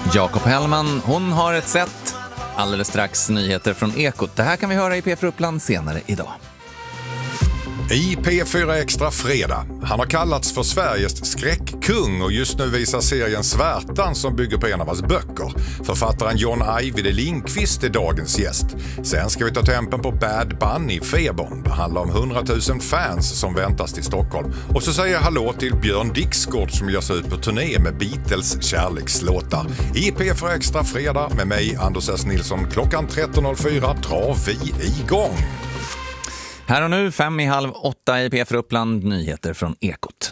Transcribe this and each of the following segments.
Jakob Hellman, hon har ett sätt. Alldeles strax nyheter från Ekot. Det här kan vi höra i P4 Uppland senare idag. I P4 Extra fredag. Han har kallats för Sveriges skräckkung och just nu visar serien Svärtan som bygger på en av hans böcker. Författaren John Ajvide Lindqvist är dagens gäst. Sen ska vi ta tempen på Bad Bunny-febern. Det handlar om 100 000 fans som väntas till Stockholm. Och så säger jag hallå till Björn Dixgård som ger sig ut på turné med Beatles kärlekslåtar. I P4 Extra fredag med mig, Anders S. Nilsson. Klockan 13.04 drar vi igång. Här och nu 7:30 i P4 Uppland, nyheter från Ekot.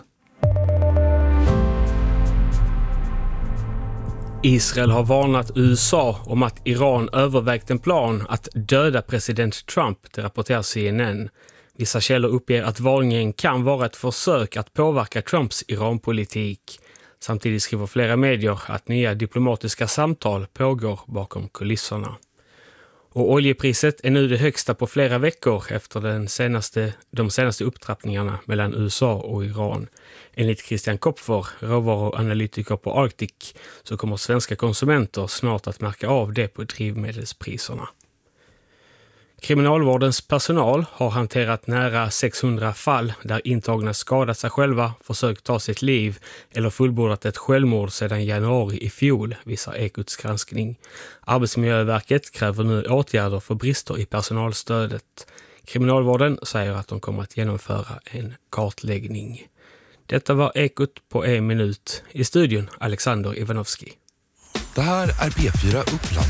Israel har varnat USA om att Iran övervägt en plan att döda president Trump, det rapporterar CNN. Vissa källor uppger att varningen kan vara ett försök att påverka Trumps Iranpolitik. Samtidigt skriver flera medier att nya diplomatiska samtal pågår bakom kulisserna. Och oljepriset är nu det högsta på flera veckor efter de senaste upptrappningarna mellan USA och Iran. Enligt Christian Kopfer, råvaruanalytiker på Arctic, så kommer svenska konsumenter snart att märka av det på drivmedelspriserna. Kriminalvårdens personal har hanterat nära 600 fall där intagna skadat sig själva, försökt ta sitt liv eller fullbordat ett självmord sedan januari i fjol, visar Ekots granskning. Arbetsmiljöverket kräver nu åtgärder för brister i personalstödet. Kriminalvården säger att de kommer att genomföra en kartläggning. Detta var Ekot på en minut. I studion Alexander Ivanovski. Det här är P4 Uppland.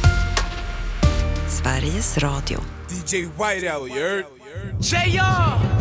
Sveriges Radio. DJ Whiteout, you heard? J.R.